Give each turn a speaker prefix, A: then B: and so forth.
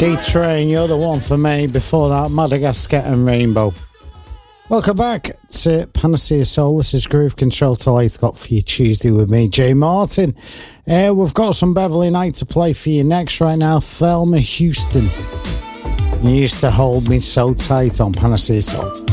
A: D-Train, you're the one for me. Before that, Madagascar and Rainbow. Welcome back to Panacea Soul. This is Groove Control till 8 o'clock for you Tuesday with me, Jay Martin. We've got some Beverly Knight to play for you next right now. Thelma Houston. You used to hold me so tight on Panacea Soul.